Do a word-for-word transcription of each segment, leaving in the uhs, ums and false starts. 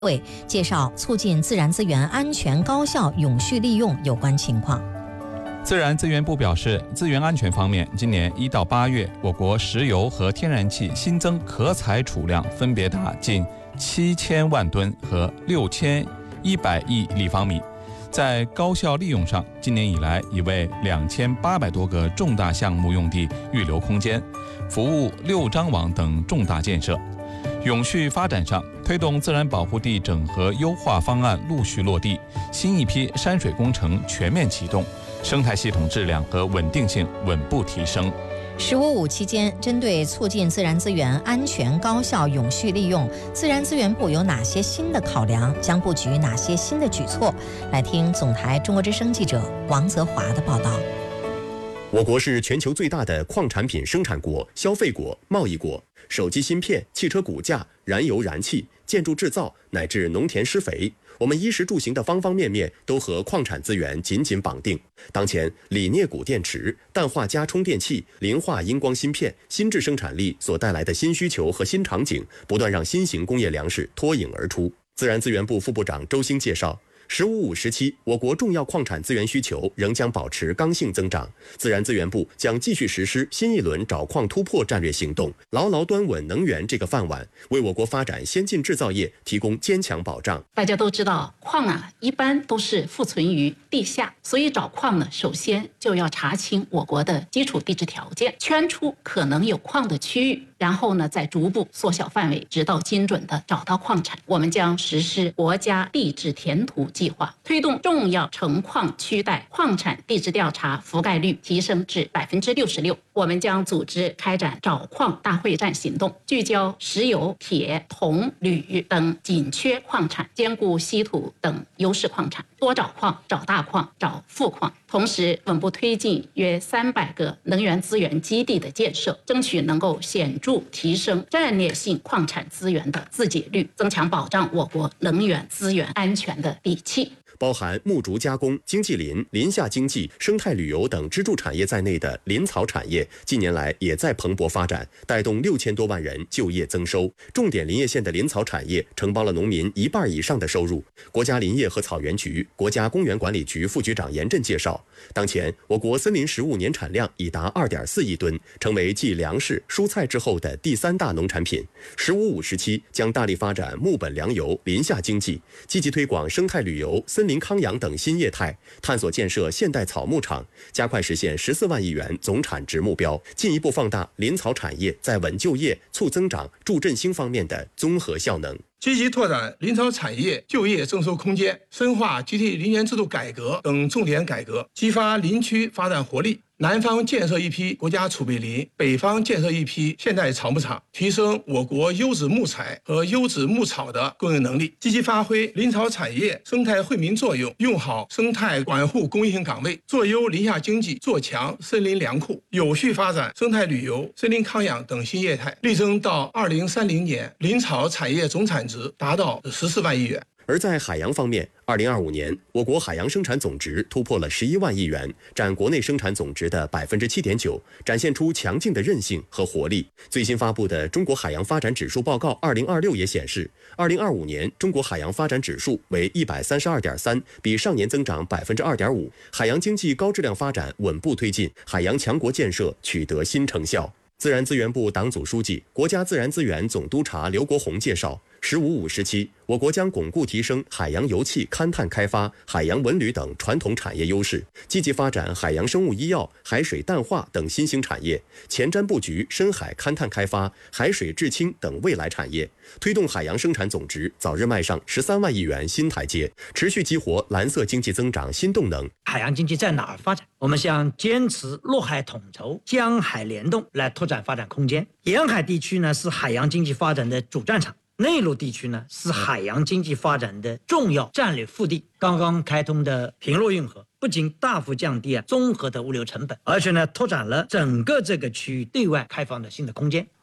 委介绍促进自然资源安全、高效、永续利用有关情况。 自然资源部表示，资源安全方面，今年一到八月，我国石油和天然气新增可采储量分别达近七千万吨和六千一百亿立方米。在高效利用上，今年以来已为两千八百多个重大项目用地预留空间，服务六张网等重大建设。永续发展上，推动自然保护地整合优化方案陆续落地，新一批山水工程全面启动，生态系统质量和稳定性稳步提升。 十五五期间，针对促进自然资源安全、高效、永续利用，自然资源部有哪些新的考量？将布局哪些新的举措？来听总台中国之声记者王泽华的报道。 我国是全球最大的矿产品生产国、消费国、贸易国，手机芯片、汽车骨架、燃油燃气、建筑制造乃至农田施肥，我们衣食住行的方方面面都和矿产资源紧紧绑定。当前，锂镍钴电池、氮化镓充电器、磷化荧光芯片、新质生产力所带来的新需求和新场景，不断让新型工业粮食脱颖而出。自然资源部副部长周兴介绍，十五五时期，我国重要矿产资源需求仍将保持刚性增长，自然资源部将继续实施新一轮找矿突破战略行动，牢牢端稳能源这个饭碗，为我国发展先进制造业提供坚强保障。 大家都知道，矿啊一般都是富存于地下，所以找矿呢，首先就要查清我国的基础地质条件，圈出可能有矿的区域，然后呢再逐步缩小范围，直到精准的找到矿产。我们将实施国家地质填图计划，推动重要成矿区带矿产地质调查覆盖率提升至百分之六十六。我们将组织开展找矿大会战行动，聚焦石油、铁、铜、铝等紧缺矿产，兼顾稀土等优势矿产，多找矿、找大矿、找富矿。同时，稳步推进约三百个能源资源基地的建设，争取能够显著提升战略性矿产资源的自给率，增强保障我国能源资源安全的底气。 包含木竹加工、经济林、林下经济、生态旅游等支柱产业在内的林草产业，近年来也在蓬勃发展，带动六千多万人就业增收。重点林业县的林草产业承包了农民一半以上的收入。国家林业和草原局、国家公园管理局副局长严震介绍，当前我国森林实物年产量已达二点四亿吨，成为继粮食、蔬菜之后的第三大农产品。十五五时期将大力发展木本粮油、林下经济，积极推广生态旅游、森林康养等新业态，探索建设现代草牧场，加快实现十四万亿元总产值目标，进一步放大林草产业在稳就业、促增长、助振兴方面的综合效能。 积极拓展林草产业就业增收空间，深化集体林园制度改革等重点改革，激发林区发展活力。南方建设一批国家储备林，北方建设一批现代草牧场，提升我国优质木材和优质牧草的供应能力，积极发挥林草产业生态惠民作用，用好生态管护公益性岗位，做优林下经济，做强森林粮库，有序发展生态旅游、森林康养等新业态，力争到二零三零年林草产业总产值达到十四万亿元。 而在海洋方面，二零二五年我国海洋生产总值突破了十一万亿元，占国内生产总值的百分之七点九，展现出强劲的韧性和活力。最新发布的《中国海洋发展指数报告二零二六》也显示，二零二五年中国海洋发展指数为一百三十二点三，比上年增长百分之二点五。海洋经济高质量发展稳步推进，海洋强国建设取得新成效。自然资源部党组书记、国家自然资源总督察刘国宏介绍，十五五时期，我国将巩固提升海洋油气勘探开发、海洋文旅等传统产业优势，积极发展海洋生物医药、海水淡化等新兴产业，前瞻布局深海勘探开发、海水制氢等未来产业，推动海洋生产总值早日迈上十三万亿元新台阶，持续激活蓝色经济增长新动能。 海洋经济在哪儿发展？我们想坚持陆海统筹、江海联动来拓展发展空间。沿海地区呢是海洋经济发展的主战场，内陆地区呢是海洋经济发展的重要战略腹地。刚刚开通的平洛运河不仅大幅降低啊综合的物流成本，而且呢拓展了整个这个区域对外开放的新的空间。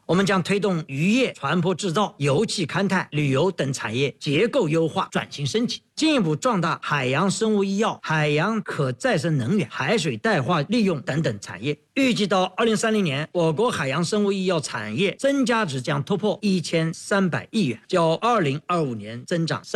我们将推动渔业、船舶制造、油气勘探、旅游等产业结构优化、转型升级，进一步壮大海洋生物医药、海洋可再生能源、海水淡化利用等等产业。预计到二零三零年，我国海洋生物医药产业增加值将突破一千三百亿元，较二零二五年增长